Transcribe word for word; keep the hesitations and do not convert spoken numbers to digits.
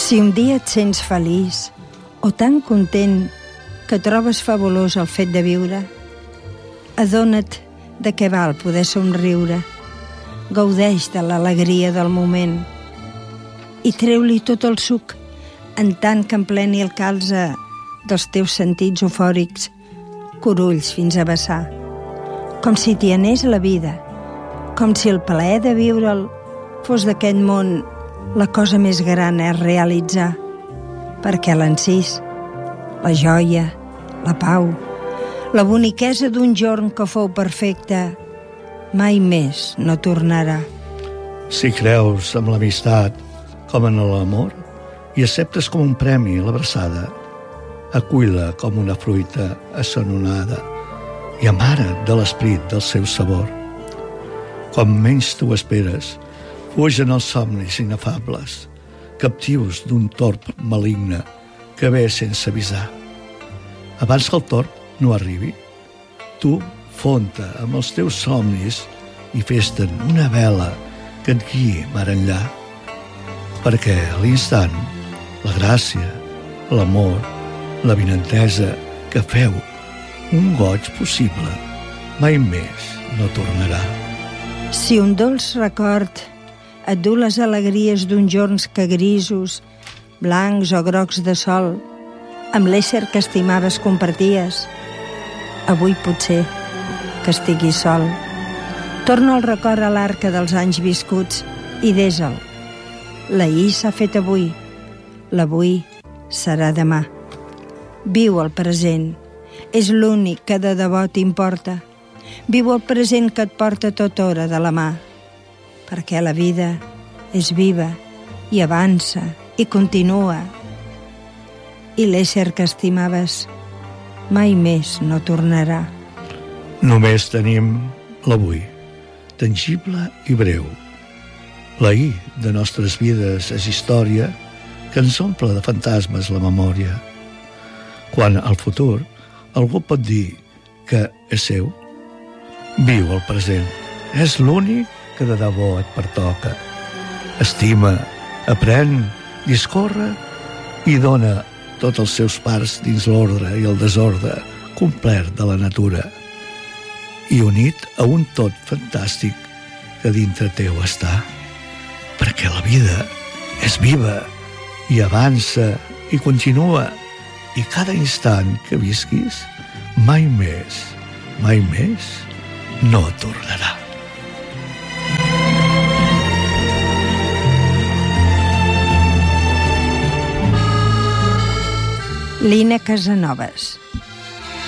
Si un dia et sents feliç o tan content que trobes fabulós el fet de viure, adona't de què val poder somriure. Gaudeix de l'alegria del moment i treu-li tot el suc en tant que empleni el calze dels teus sentits eufòrics, corulls fins a vessar. Com si t'hi anés la vida, com si el plaer de viure'l fos d'aquest món la cosa més gran a realitzar, perquè l'encís, la joia, la pau, la boniquesa d'un jorn que fou perfecte, mai més no tornarà. Si creus en l'amistat com en l'amor i acceptes com un premi l'abraçada, acull-la com una fruita assononada i amara't de l'esperit del seu sabor. Com menys t'ho esperes, fugen els somnis inefables, captius d'un torb maligne que ve sense avisar. Abans que el torb no arribi, tu fon-te amb els teus somnis i fes-te'n una vela que et guiï mar enllà, perquè a l'instant la gràcia, l'amor, la vinentesa que feu un goig possible mai més no tornarà. Si un dolç record et du les alegries d'uns jorns que grisos, blancs o grocs de sol, amb l'ésser que estimaves comparties, avui potser que estiguis sol. Torna el record a l'arca dels anys viscuts i desa-el. L'ahir s'ha fet avui, l'avui serà demà. Viu el present, és l'únic que de debò t'importa. Viu el present que et porta tota hora de la mà, perquè la vida és viva i avança i continua. I l'ésser que estimaves mai més no tornarà. Només tenim l'avui, tangible i breu. L'ahir de nostres vides és història que ens omple de fantasmes la memòria. Quan al futur algú pot dir que és seu, viu el present, és l'únic que de debò et pertoca. Estima, aprèn, discorre i dona tots els seus parts dins l'ordre i el desordre complet de la natura i unit a un tot fantàstic que dintre teu està, perquè la vida és viva i avança i continua, i cada instant que visquis mai més, mai més no tornarà. Lina Casanovas.